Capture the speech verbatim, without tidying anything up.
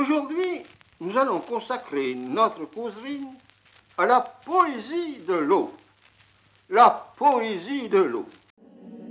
Aujourd'hui, nous allons consacrer notre causerie à la poésie de l'eau. La poésie de l'eau.